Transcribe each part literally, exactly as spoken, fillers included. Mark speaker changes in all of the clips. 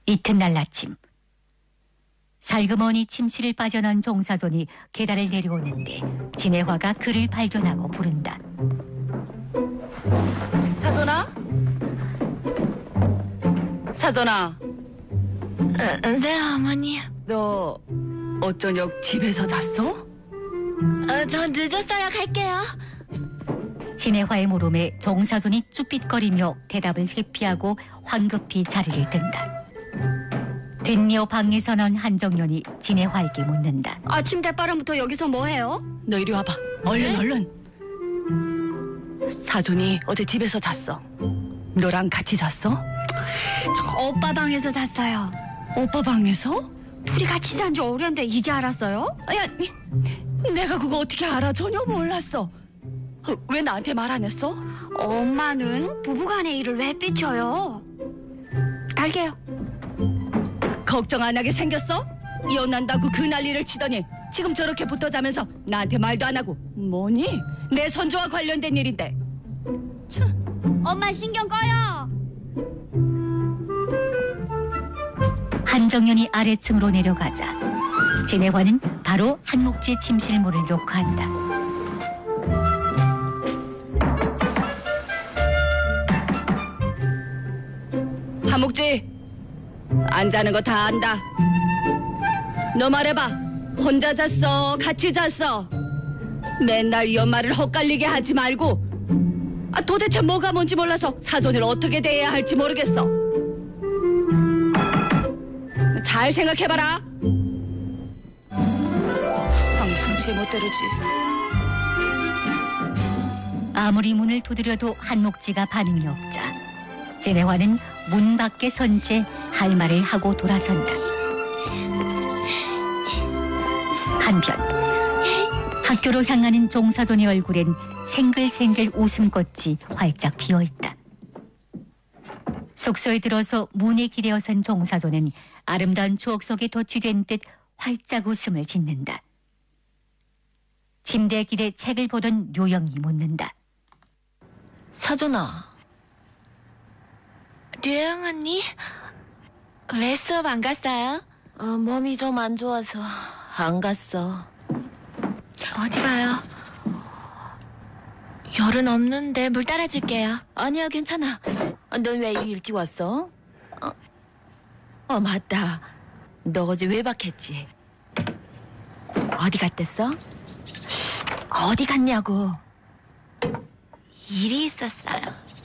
Speaker 1: 이튿날 아침 살그머니 침실을 빠져나온 종사손이 계단을 내려오는데 진혜화가 그를 발견하고 부른다.
Speaker 2: 사돈아? 사돈아,
Speaker 3: 어, 네, 어머니.
Speaker 2: 너 어쩌녁 집에서 잤어?
Speaker 3: 어, 저 늦었어요. 갈게요.
Speaker 1: 진혜화의 물음에 종사손이 쭈삣거리며 대답을 회피하고 황급히 자리를 든다. 뒷이어 방에서 나온 한정연이 진혜화에게 묻는다.
Speaker 3: 아침 대바람부터 여기서 뭐해요?
Speaker 2: 너 이리 와봐. 얼른
Speaker 3: 네?
Speaker 2: 얼른. 사돈이 어제 집에서 잤어. 너랑 같이 잤어?
Speaker 3: 오빠 방에서 잤어요.
Speaker 2: 오빠 방에서?
Speaker 3: 둘이 같이 잔 지 오랜데 이제 알았어요?
Speaker 2: 야, 내가 그거 어떻게 알아? 전혀 몰랐어. 어, 왜 나한테 말 안 했어?
Speaker 3: 엄마는 부부간의 일을 왜 삐쳐요? 갈게요.
Speaker 2: 걱정 안 하게 생겼어? 이혼한다고 그 난리를 치더니 지금 저렇게 붙어 자면서 나한테 말도 안 하고 뭐니? 내 손주와 관련된 일인데. 참.
Speaker 3: 엄마 신경 꺼요.
Speaker 1: 한정연이 아래층으로 내려가자 진혜화는 바로 한목지의 침실 문을 녹화한다.
Speaker 2: 한목지, 안 자는 거 다 안다. 너 말해봐. 혼자 잤어? 같이 잤어? 맨날 이 엄마를 헛갈리게 하지 말고. 아, 도대체 뭐가 뭔지 몰라서 사돈을 어떻게 대해야 할지 모르겠어. 잘 생각해봐라. 항상 제멋대로지.
Speaker 1: 아무리 문을 두드려도 한목지가 반응이 없자 진혜화는 문 밖에 선 채 할 말을 하고 돌아선다. 한편 학교로 향하는 종사손의 얼굴엔 생글생글 웃음꽃이 활짝 피어있다. 숙소에 들어서 문에 기대어 선 종사손은 아름다운 추억 속에 도취된 듯 활짝 웃음을 짓는다. 침대 길에 책을 보던 류영이 묻는다.
Speaker 3: 사돈아. 류영 언니? 왜 수업 안 갔어요?
Speaker 4: 어, 몸이 좀 안 좋아서 안 갔어.
Speaker 3: 어디 가요? 열은 없는데 물 따라줄게요.
Speaker 4: 아니야, 괜찮아. 넌 왜 일찍 왔어? 어, 어, 맞다. 너 어제 외박했지? 어디 갔댔어? 어디 갔냐고.
Speaker 3: 일이 있었어요.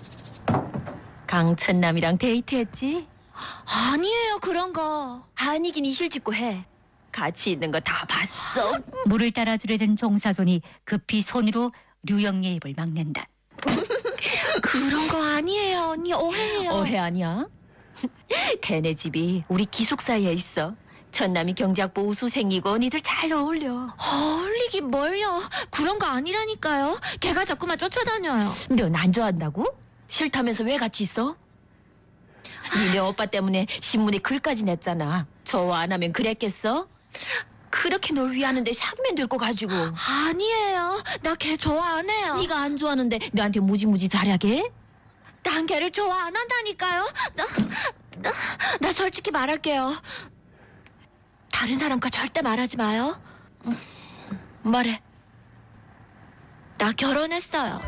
Speaker 4: 강천남이랑 데이트했지?
Speaker 3: 아니에요, 그런 거.
Speaker 4: 아니긴 이실 짓고 해. 같이 있는 거 다 봤어.
Speaker 1: 물을 따라주려던 종사손이 급히 손으로 류영의 입을 막는다.
Speaker 3: 그런 거 아니에요, 언니. 오해예요.
Speaker 4: 오해 아니야? 걔네 집이 우리 기숙사에 있어. 천남이 경제학부 우수생이고 니들 잘 어울려.
Speaker 3: 어울리긴 뭘요. 그런 거 아니라니까요. 걔가 자꾸만 쫓아다녀요.
Speaker 4: 넌 안 좋아한다고? 싫다면서 왜 같이 있어? 니네 오빠 때문에 신문에 글까지 냈잖아. 좋아 안 하면 그랬겠어? 그렇게 널 위하는데 사귀면 될 거 가지고.
Speaker 3: 아니에요. 나 걔 좋아 안 해요.
Speaker 4: 네가 안 좋아하는데 너한테 무지무지 잘하게?
Speaker 3: 난 걔를 좋아 안 한다니까요. 나, 나, 나 솔직히 말할게요. 다른 사람과 절대 말하지 마요.
Speaker 4: 말해.
Speaker 3: 나 결혼했어요.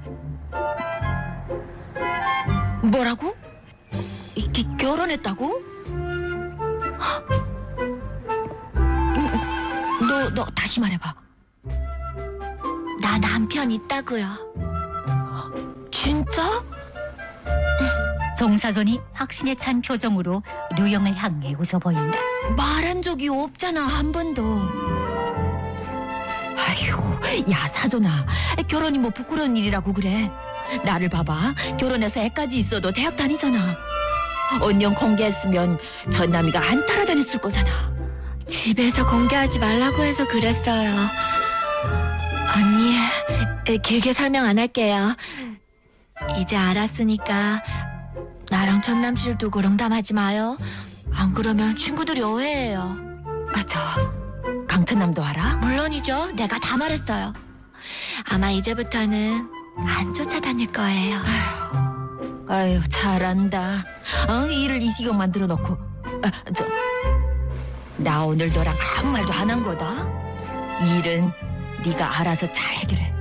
Speaker 4: 뭐라고? 이, 기, 결혼했다고? 너, 너 다시 말해봐.
Speaker 3: 나 남편 있다고요.
Speaker 4: 진짜?
Speaker 1: 종사손이 확신에 찬 표정으로 류영을 향해 웃어 보인다.
Speaker 4: 말한 적이 없잖아, 한 번도. 아휴, 야, 사돈아. 결혼이 뭐 부끄러운 일이라고 그래. 나를 봐봐. 결혼해서 애까지 있어도 대학 다니잖아. 언영 공개했으면 전남이가 안 따라다녔을 거잖아.
Speaker 3: 집에서 공개하지 말라고 해서 그랬어요. 언니, 길게 설명 안 할게요. 이제 알았으니까 나랑 전남실 두고 농담하지 마요. 안 그러면 친구들이 오해해요.
Speaker 4: 아, 저 강천남도 알아?
Speaker 3: 물론이죠. 내가 다 말했어요. 아마 이제부터는 안 쫓아다닐 거예요.
Speaker 4: 아휴, 잘한다. 어, 일을 이 지경 만들어 놓고 아, 저, 나 오늘 너랑 아무 말도 안 한 거다. 일은 네가 알아서 잘 해결해.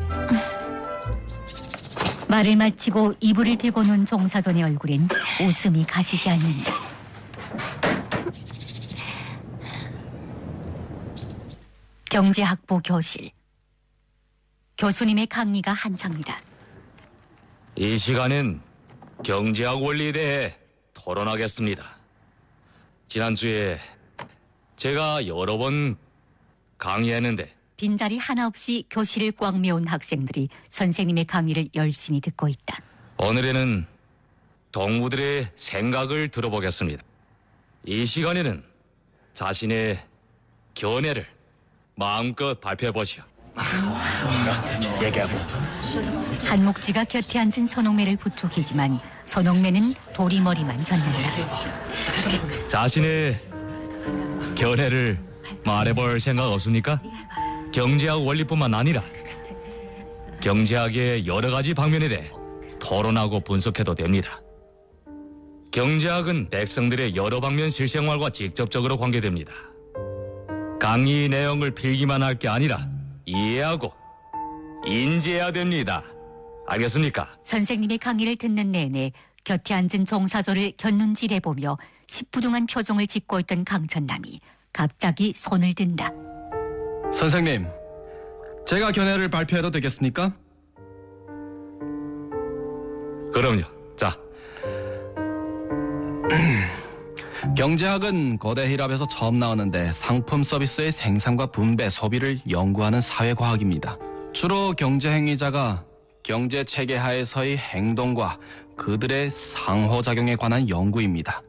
Speaker 1: 말을 마치고 이불을 펴고 눈 종사돈의 얼굴엔 웃음이 가시지 않는다. 경제학부 교실. 교수님의 강의가 한창이다.
Speaker 5: 이 시간엔 경제학 원리에 대해 토론하겠습니다. 지난주에 제가 여러 번 강의했는데
Speaker 1: 빈자리 하나 없이 교실을 꽉 메운 학생들이 선생님의 강의를 열심히 듣고 있다.
Speaker 5: 오늘에는 동무들의 생각을 들어보겠습니다. 이 시간에는 자신의 견해를 마음껏 발표해 보시오.
Speaker 6: 얘기하고.
Speaker 1: 한목지가 곁에 앉은 손옥매를 부축이지만 손옥매는 도리머리만 젓는다.
Speaker 5: 자신의 견해를 말해볼 생각 없습니까? 경제학 원리뿐만 아니라 경제학의 여러 가지 방면에 대해 토론하고 분석해도 됩니다. 경제학은 백성들의 여러 방면 실생활과 직접적으로 관계됩니다. 강의 내용을 필기만 할 게 아니라 이해하고 인지해야 됩니다. 알겠습니까?
Speaker 1: 선생님의 강의를 듣는 내내 곁에 앉은 종사조를 곁눈질해보며 시부둥한 표정을 짓고 있던 강천남이 갑자기 손을 든다.
Speaker 6: 선생님, 제가 견해를 발표해도 되겠습니까?
Speaker 5: 그럼요. 자,
Speaker 6: 경제학은 고대 히랍에서 처음 나왔는데 상품 서비스의 생산과 분배, 소비를 연구하는 사회과학입니다. 주로 경제 행위자가 경제 체계 하에서의 행동과 그들의 상호작용에 관한 연구입니다.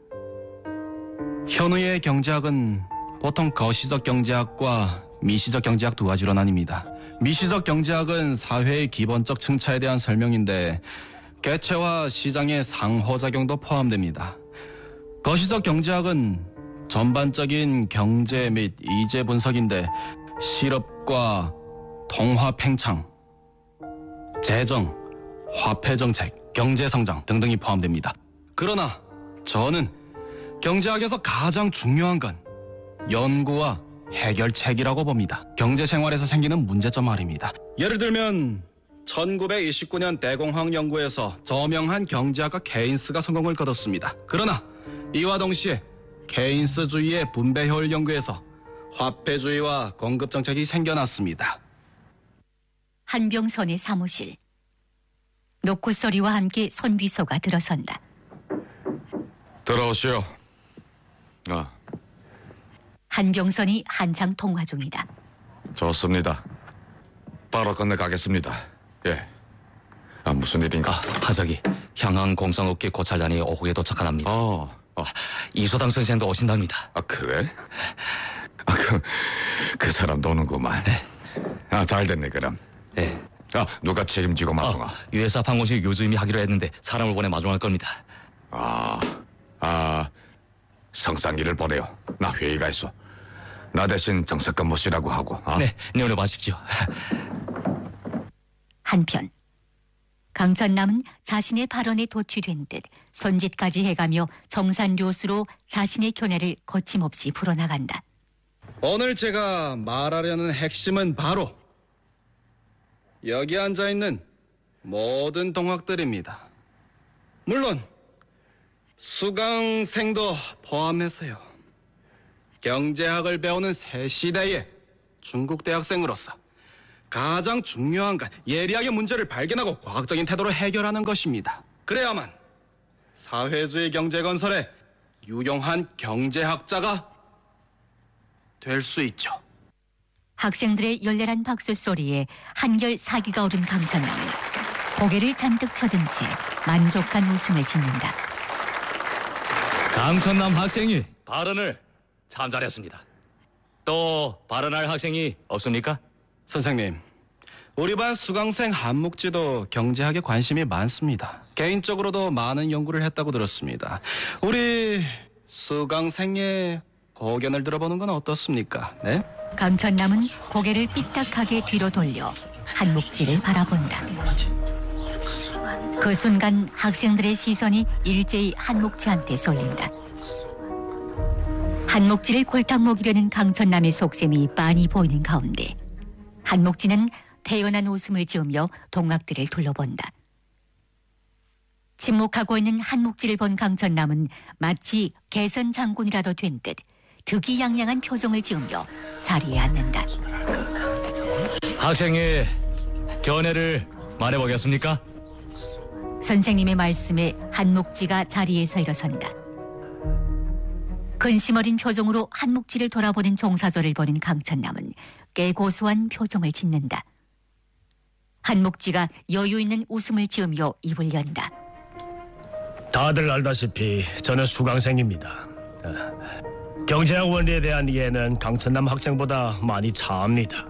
Speaker 6: 현우의 경제학은 보통 거시적 경제학과 미시적 경제학 두 가지로 나뉩니다. 미시적 경제학은 사회의 기본적 층차에 대한 설명인데 개체와 시장의 상호작용도 포함됩니다. 거시적 경제학은 전반적인 경제 및 이재 분석인데 실업과 통화 팽창, 재정, 화폐 정책, 경제 성장 등등이 포함됩니다. 그러나 저는 경제학에서 가장 중요한 건 연구와 해결책이라고 봅니다. 경제 생활에서 생기는 문제점 말입니다. 예를 들면 천구백이십구 년 대공황 연구에서 저명한 경제학가 케인스가 성공을 거뒀습니다. 그러나 이와 동시에 케인스주의의 분배 효율 연구에서 화폐주의와 공급 정책이 생겨났습니다.
Speaker 1: 한병선의 사무실. 노크 소리와 함께 손비서가 들어선다.
Speaker 7: 들어오시오. 아,
Speaker 1: 한병선이 한창 통화 중이다.
Speaker 7: 좋습니다. 바로 건너가겠습니다. 예. 아, 무슨 일인가?
Speaker 5: 아, 하석이 향항 공상업계 고찰단이 오후에 도착합니다.
Speaker 7: 어, 어.
Speaker 5: 이소당 선생도 오신답니다.
Speaker 7: 아, 그래? 아, 그, 그 사람 노는구만.
Speaker 5: 네.
Speaker 7: 아, 잘 됐네, 그럼.
Speaker 5: 네.
Speaker 7: 아, 누가 책임지고 마중아?
Speaker 5: 아, 유해사 방공실 요주임이 하기로 했는데 사람을 보내 마중할 겁니다.
Speaker 7: 아, 아, 성상기를 보내요. 나 회의가 있어. 나 대신 정석근 모시라고 하고. 아?
Speaker 5: 네, 내오늘 마십시오.
Speaker 1: 한편 강천남은 자신의 발언에 도취된 듯 손짓까지 해가며 정산료수로 자신의 견해를 거침없이 풀어나간다.
Speaker 6: 오늘 제가 말하려는 핵심은 바로 여기 앉아있는 모든 동학들입니다. 물론 수강생도 포함해서요. 경제학을 배우는 새 시대의 중국 대학생으로서 가장 중요한 건 예리하게 문제를 발견하고 과학적인 태도로 해결하는 것입니다. 그래야만 사회주의 경제 건설에 유용한 경제학자가 될 수 있죠.
Speaker 1: 학생들의 열렬한 박수 소리에 한결 사기가 오른 강천남은 고개를 잔뜩 쳐든 채 만족한 웃음을 짓는다.
Speaker 5: 강천남 학생이 발언을 참 잘했습니다. 또 발언할 학생이 없습니까?
Speaker 6: 선생님, 우리 반 수강생 한묵지도 경제학에 관심이 많습니다. 개인적으로도 많은 연구를 했다고 들었습니다. 우리 수강생의 고견을 들어보는 건 어떻습니까? 네?
Speaker 1: 강천남은 고개를 삐딱하게 뒤로 돌려 한묵지를 바라본다. 그 순간 학생들의 시선이 일제히 한묵지한테 쏠린다. 한목지를 골탕 먹이려는 강천남의 속셈이 빤히 보이는 가운데 한목지는 태연한 웃음을 지으며 동학들을 둘러본다. 침묵하고 있는 한목지를 본 강천남은 마치 개선 장군이라도 된 듯 득이양양한 표정을 지으며 자리에 앉는다.
Speaker 5: 학생의 견해를 말해보겠습니까?
Speaker 1: 선생님의 말씀에 한목지가 자리에서 일어선다. 근심 어린 표정으로 한목지를 돌아보는 종사조를 보는 강천남은 꽤 고소한 표정을 짓는다. 한목지가 여유 있는 웃음을 지으며 입을 연다.
Speaker 8: 다들 알다시피 저는 수강생입니다. 아, 경제학 원리에 대한 이해는 강천남 학생보다 많이 차합니다.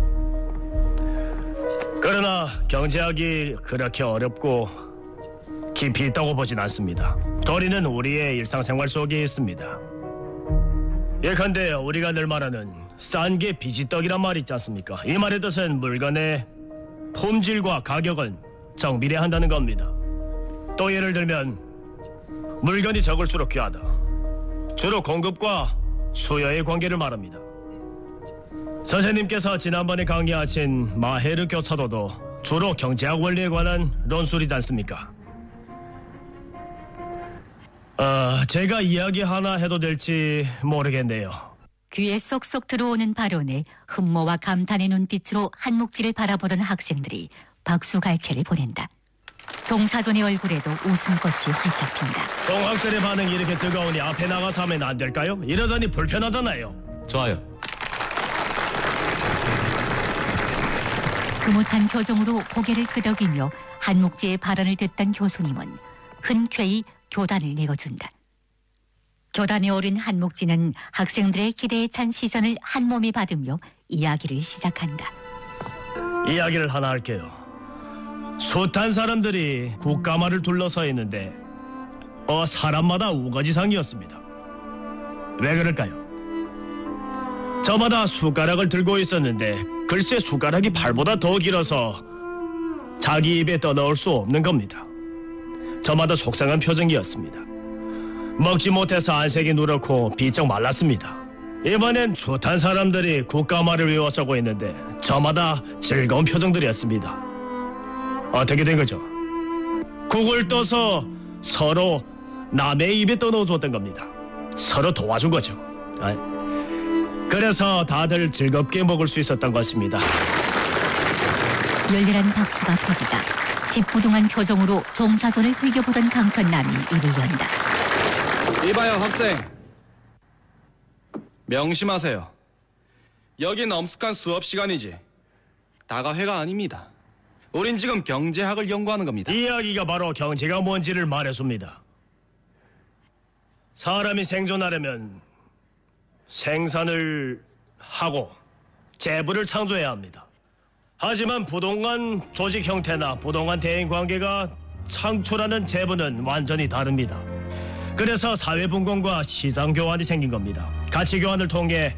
Speaker 8: 그러나 경제학이 그렇게 어렵고 깊이 있다고 보진 않습니다. 도리는 우리의 일상생활 속에 있습니다. 예컨대 우리가 늘 말하는 싼 게 비지떡이란 말 있지 않습니까? 이 말의 뜻은 물건의 품질과 가격은 정비례한다는 겁니다. 또 예를 들면 물건이 적을수록 귀하다. 주로 공급과 수요의 관계를 말합니다. 선생님께서 지난번에 강의하신 마헤르 교차도도 주로 경제학 원리에 관한論술이지 않습니까? 어, 제가 이야기 하나 해도 될지 모르겠네요.
Speaker 1: 귀에 쏙쏙 들어오는 발언에 흠모와 감탄의 눈빛으로 한목지를 바라보던 학생들이 박수갈채를 보낸다. 종사존의 얼굴에도 웃음꽃이 활짝 핀다.
Speaker 8: 동학들의 반응이 이렇게 뜨거우니 앞에 나가서 하면 안 될까요? 이러자니 불편하잖아요.
Speaker 5: 좋아요.
Speaker 1: 흐뭇한 표정으로 고개를 끄덕이며 한목지의 발언을 듣던 교수님은 흔쾌히 교단을 내어준다. 교단에 오른 한목지는 학생들의 기대에 찬 시선을 한몸에 받으며 이야기를 시작한다.
Speaker 8: 이야기를 하나 할게요. 숱한 사람들이 국가마를 둘러서 있는데 어 사람마다 우거지상이었습니다. 왜 그럴까요? 저마다 숟가락을 들고 있었는데 글쎄 숟가락이 팔보다 더 길어서 자기 입에 떠넣을 수 없는 겁니다. 저마다 속상한 표정이었습니다. 먹지 못해서 안색이 누렇고 비쩍 말랐습니다. 이번엔 숱한 사람들이 국가말을 외워 쓰고 있는데 저마다 즐거운 표정들이었습니다. 어떻게 된 거죠? 국을 떠서 서로 남의 입에 떠넣어줬던 겁니다. 서로 도와준 거죠. 아, 그래서 다들 즐겁게 먹을 수 있었던 것입니다.
Speaker 1: 열렬한 박수가 터지자 집부동한 표정으로 종사존을 흘겨보던 강천남이 입을 연다.
Speaker 6: 이봐요 학생, 명심하세요. 여긴 엄숙한 수업 시간이지 다가회가 아닙니다. 우린 지금 경제학을 연구하는 겁니다.
Speaker 8: 이야기가 바로 경제가 뭔지를 말해줍니다. 사람이 생존하려면 생산을 하고 재물을 창조해야 합니다. 하지만 부동한 조직 형태나 부동한 대인 관계가 창출하는 재물은 완전히 다릅니다. 그래서 사회 분권과 시장 교환이 생긴 겁니다. 가치 교환을 통해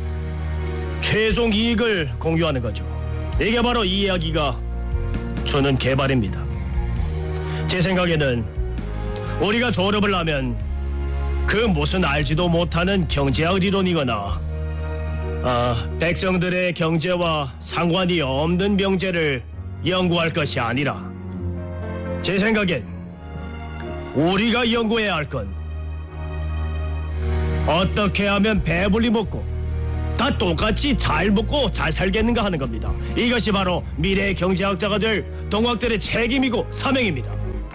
Speaker 8: 최종 이익을 공유하는 거죠. 이게 바로 이 이야기가 주는 개발입니다. 제 생각에는 우리가 졸업을 하면 그 무슨 알지도 못하는 경제학理論이거나 아, 백성들의 경제와 상관이 없는 명제를 연구할 것이 아니라 제 생각엔 우리가 연구해야 할 건 어떻게 하면 배불리 먹고 다 똑같이 잘 먹고 잘 살겠는가 하는 겁니다. 이것이 바로 미래의 경제학자가 될 동학들의 책임이고 사명입니다.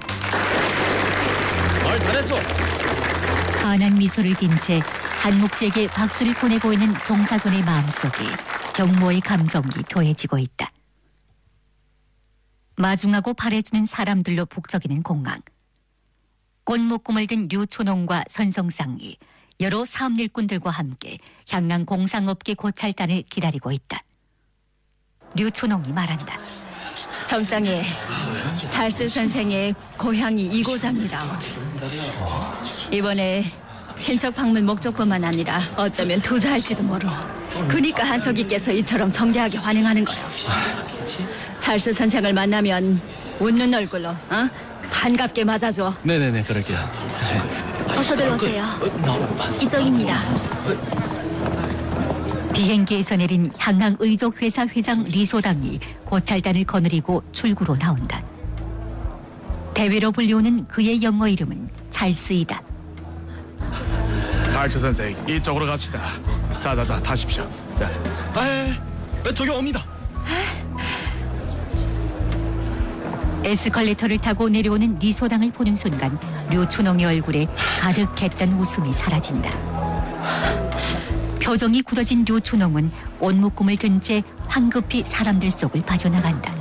Speaker 6: 말 잘했어.
Speaker 1: 환한 미소를 띤 채 한목지에게 박수를 보내고 있는 종사존의 마음속에 경모의 감정이 더해지고 있다. 마중하고 바래주는 사람들로 북적이는 공항. 꽃묶음을 든 류초농과 선성상이 여러 사업일꾼들과 함께 향양 공상업계 고찰단을 기다리고 있다. 류초농이 말한다.
Speaker 2: 성상에 찰스 선생의 고향이 이고장이라. 이번에 친척 방문 목적뿐만 아니라 어쩌면 투자할지도 모르. 그니까 한석이께서 이처럼 성대하게 환영하는 거요. 찰스 선생을 만나면 웃는 얼굴로 어? 반갑게 맞아줘.
Speaker 6: 네네네, 그럴게요.
Speaker 3: 어서들 오세요. 이쪽입니다.
Speaker 1: 비행기에서 내린 향항 의족 회사 회장 리소당이 고찰단을 거느리고 출구로 나온다. 대회로 불리우는 그의 영어 이름은 찰스이다.
Speaker 9: 찰츠 선생, 이쪽으로 갑시다. 자자자, 타십시오. 자,
Speaker 6: 에, 저기 옵니다.
Speaker 1: 에스컬레이터를 타고 내려오는 리소당을 보는 순간 류춘홍의 얼굴에 가득했던 웃음이 사라진다. 표정이 굳어진 류춘홍은 옷묶음을 든 채 황급히 사람들 속을 빠져나간다.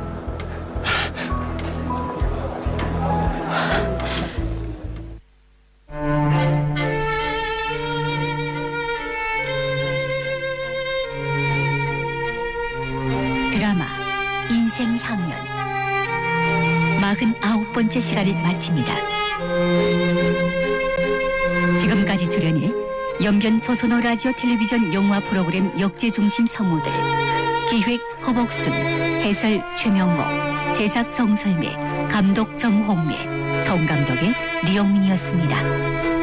Speaker 1: 드라마 인생 향연 마흔아홉 번째 시간을 마칩니다. 지금까지 출연해 영변 조선어 라디오 텔레비전 영화 프로그램 역제중심 성우들, 기획 허복순, 해설 최명목, 제작 정설매, 감독 정홍매, 총감독의 리영민이었습니다.